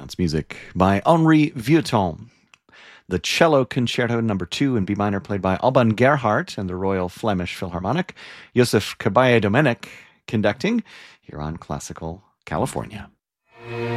That's music by Henri Vieuxtemps. The Cello Concerto No. 2 in B minor, played by Alban Gerhardt and the Royal Flemish Philharmonic. Joseph Caballé-Domènech conducting here on Classical California.